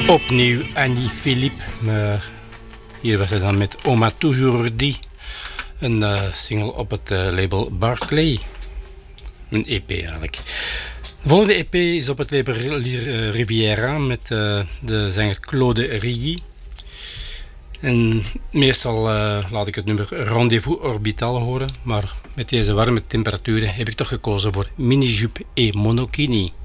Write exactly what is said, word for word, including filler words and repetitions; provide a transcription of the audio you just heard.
Opnieuw Annie Philippe. Maar hier was hij dan met Oma Toujours Dit. Een uh, single op het uh, label Barclay. Een E P eigenlijk. De volgende E P is op het label Riviera met uh, de zanger Claude Rigui. En meestal uh, laat ik het nummer Rendez-vous Orbital horen. Maar met deze warme temperaturen heb ik toch gekozen voor Mini Jupe et Monokini.